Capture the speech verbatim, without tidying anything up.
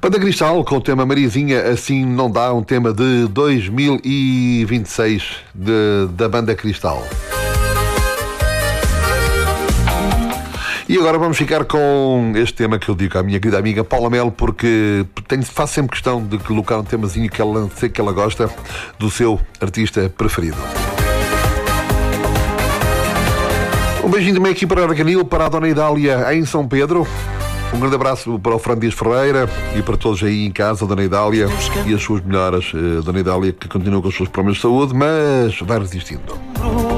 Banda Cristal com o tema Mariazinha, assim não dá, um tema de dois mil e vinte e seis de, da Banda Cristal. E agora vamos ficar com este tema que eu digo à minha querida amiga Paula Melo, porque tenho, faço sempre questão de colocar um temazinho que ela, sei que ela gosta, do seu artista preferido. Um beijinho também aqui para a Arganil, para a Dona Idália em São Pedro. Um grande abraço para o Fernando Dias Ferreira e para todos aí em casa, a Dona Idália e as suas melhoras. Dona Idália que continua com os seus problemas de saúde, mas vai resistindo.